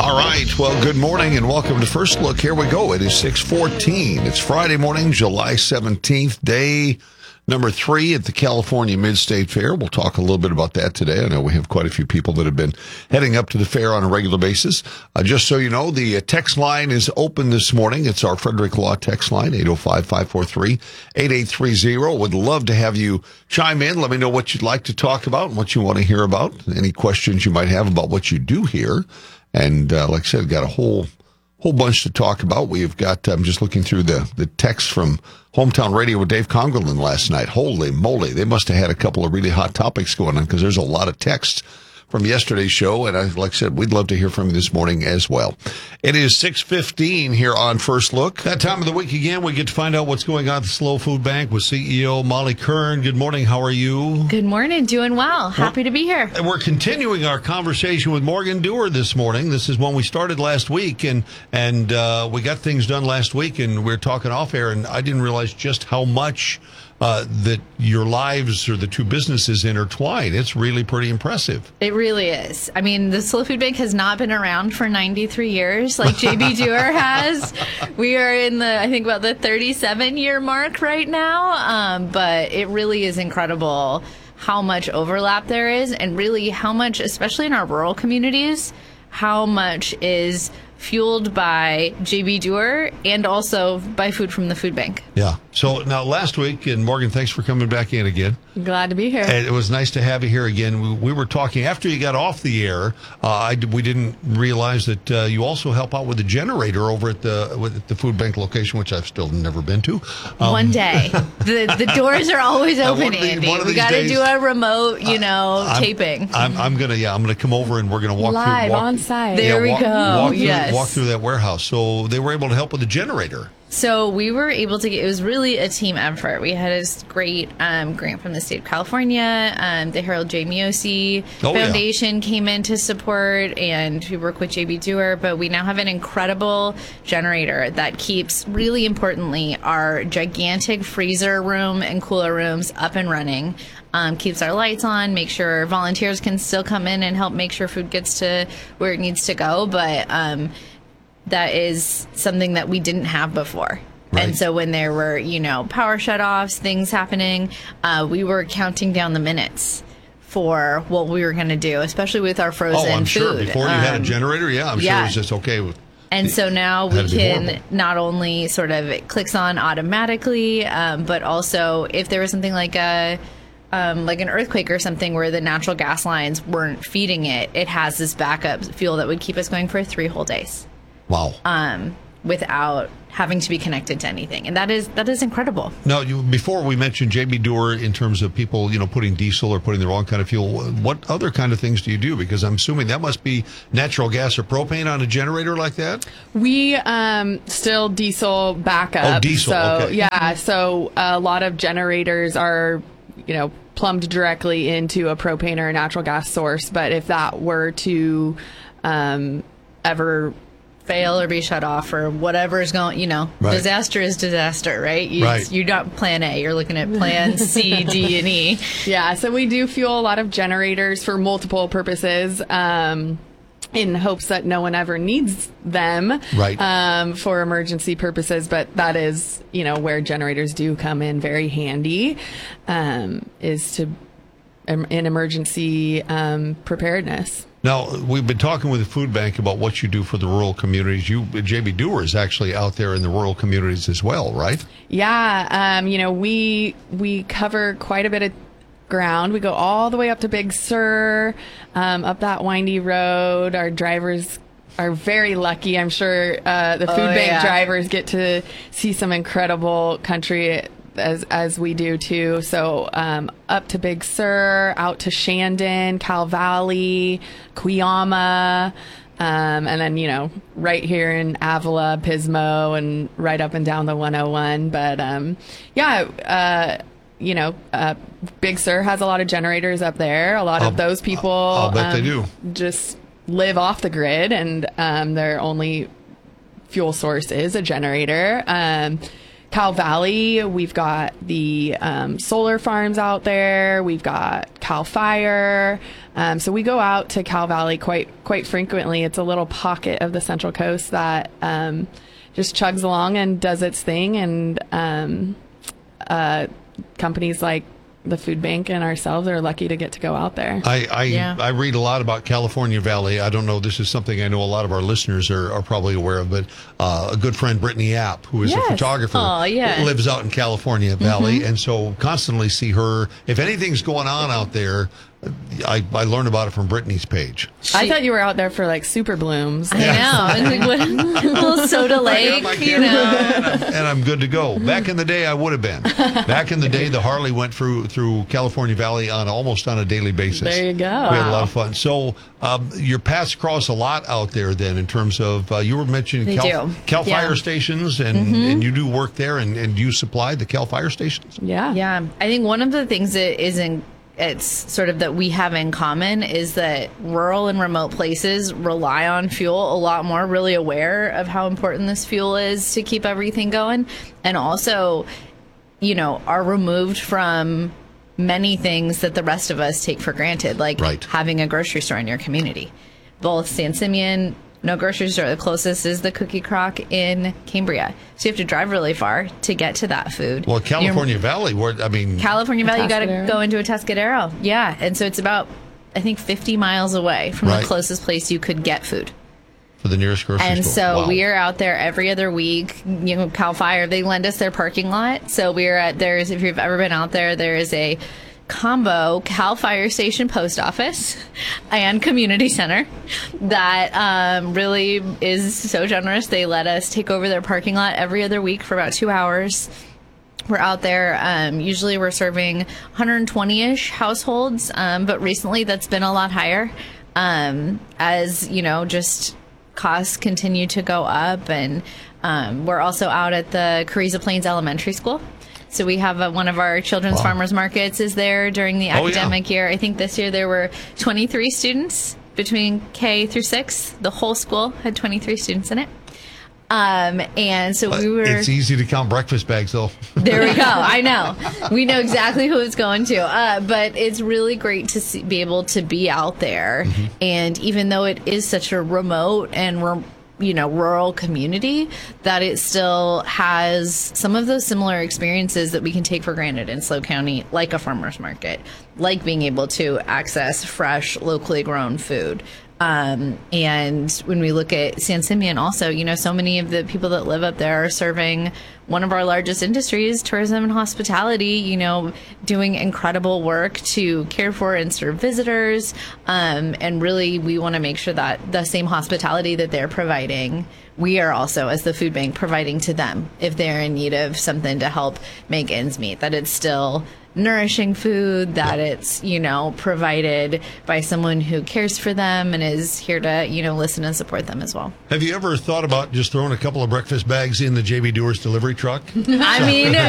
All right. Well, good morning and welcome to First Look. Here we go. It is 6:14. It's Friday morning, July 17th, day number 3 at the California Mid-State Fair. We'll talk a little bit about that today. I know we have quite a few people that have been heading up to the fair on a regular basis. Just so you know, the text line is open this morning. It's our Frederick Law text line, 805-543-8830. Would love to have you chime in. Let me know what you'd like to talk about and what you want to hear about. Any questions you might have about what you do here. And like I said, got a whole bunch to talk about. We've got, I'm just looking through the text from Hometown Radio with Dave Congerlin last night. Holy moly, they must have had a couple of really hot topics going on because there's a lot of texts from yesterday's show. And like I said, we'd love to hear from you this morning as well. It is 6:15 here on First Look. That time of the week again, we get to find out what's going on at the Slow Food Bank with CEO Molly Kern. Good morning. How are you? Good morning. Doing well. Happy to be here. And we're continuing our conversation with Morgan Dewar this morning. This is one we started last week, and we got things done last week, and we were talking off air, and I didn't realize just how much that your lives or the two businesses intertwine. It's really pretty impressive. It really is. I mean, the Slow Food Bank has not been around for 93 years like JB Dewar has. We are in I think about the 37-year mark right now. But it really is incredible how much overlap there is, and really how much, especially in our rural communities, how much is fueled by JB Dewar and also by food from the food bank. Yeah. So now last week, and Morgan, thanks for coming back in again. Glad to be here. And it was nice to have you here again. We were talking after you got off the air. We didn't realize that you also help out with the generator over at the food bank location, which I've still never been to. One day, the doors are always open, Andy. We got to do a remote, taping. I'm gonna come over and we're gonna walk live through on site. There we go. Walk through that warehouse. So they were able to help with the generator. So we were able to it was really a team effort. We had this great grant from the state of California. The Harold J. Miosi Foundation came in to support, and we work with JB Dewar. But we now have an incredible generator that keeps, really importantly, our gigantic freezer room and cooler rooms up and running. Keeps our lights on, make sure volunteers can still come in and help make sure food gets to where it needs to go. But that is something that we didn't have before. Right. And so when there were, power shutoffs, things happening, we were counting down the minutes for what we were going to do, especially with our frozen food. Oh, I'm sure. Before you had a generator, I'm sure it was just okay. And so now we can not only sort of, it clicks on automatically, but also if there was something like an earthquake or something where the natural gas lines weren't feeding it, it has this backup fuel that would keep us going for 3 whole days. Wow. Without having to be connected to anything. And that is incredible. Now, before we mentioned JB Dewar in terms of people, putting diesel or putting the wrong kind of fuel, what other kind of things do you do? Because I'm assuming that must be natural gas or propane on a generator like that? We still diesel backup. Oh, diesel, okay. Yeah, so a lot of generators are, plumbed directly into a propane or a natural gas source. But if that were to ever fail or be shut off or whatever is going, right. Disaster is disaster, right? You're not plan A, you're looking at plan C, D, and E. Yeah, so we do fuel a lot of generators for multiple purposes in hopes that no one ever needs them for emergency purposes. But that is, where generators do come in very handy, is to in emergency preparedness. Now, we've been talking with the food bank about what you do for the rural communities. JB Dewar is actually out there in the rural communities as well, right? Yeah. We cover quite a bit of ground. We go all the way up to Big Sur, up that windy road. Our drivers are very lucky. I'm sure the food bank drivers get to see some incredible country as we do too. So up to Big Sur, out to Shandon, Cal Valley, Cuyama, and then right here in Avila, Pismo, and right up and down the 101. But Big Sur has a lot of generators up there. A lot of those people, I'll bet they do, just live off the grid, and their only fuel source is a generator. Cal Valley, we've got the solar farms out there. We've got Cal Fire. So we go out to Cal Valley quite frequently. It's a little pocket of the Central Coast that just chugs along and does its thing. And companies like the food bank and ourselves are lucky to get to go out there. I read a lot about California Valley. I don't know, this is something I know a lot of our listeners are probably aware of, but a good friend, Brittany App, who is a photographer, lives out in California Valley, and so constantly see her. If anything's going on out there, I learned about it from Brittany's page. I thought you were out there for like super blooms. I know. And like, what, little Soda Lake, you know. And I'm good to go. Back in the day, I would have been. Back in the day, the Harley went through California Valley almost on a daily basis. There you go. We had a lot of fun. So your paths cross a lot out there then in terms of, you were mentioning Cal Fire stations, and you do work there, and you supply the Cal Fire stations? Yeah. Yeah. I think one of the things that it's sort of that we have in common is that rural and remote places rely on fuel a lot more, really aware of how important this fuel is to keep everything going, and also, you know, are removed from many things that the rest of us take for granted, like having a grocery store in your community. Both San Simeon, no grocery store. The closest is the Cookie Crock in Cambria. So you have to drive really far to get to that food. Well, California Valley, California Valley, you got to go into Atascadero. Yeah. And so it's about, I think, 50 miles away from the closest place you could get food. For the nearest grocery store. And so we are out there every other week. You know, Cal Fire, they lend us their parking lot. So if you've ever been out there, there is a combo Cal Fire Station Post Office and Community Center that really is so generous. They let us take over their parking lot every other week for about 2 hours. We're out there. Usually we're serving 120-ish households, but recently that's been a lot higher as, you know, just costs continue to go up. And we're also out at the Carrizo Plains Elementary School. So we have one of our children's farmers markets is there during the academic year. I think this year there were 23 students between K through 6. The whole school had 23 students in it. And so we were... It's easy to count breakfast bags, though. There we go. I know. We know exactly who it's going to. But it's really great to be able to be out there. And even though it is such a remote and rural community, that it still has some of those similar experiences that we can take for granted in SLO County, like a farmer's market, like being able to access fresh, locally grown food. And when we look at San Simeon also, you know, so many of the people that live up there are serving one of our largest industries, tourism and hospitality, you know, doing incredible work to care for and serve visitors. And really, we want to make sure that the same hospitality that they're providing, we are also, as the food bank, providing to them if they're in need of something to help make ends meet, that it's still nourishing food, that it's, you know, provided by someone who cares for them and is here to, you know, listen and support them as well. Have you ever thought about just throwing a couple of breakfast bags in the JB Doers delivery truck? I mean,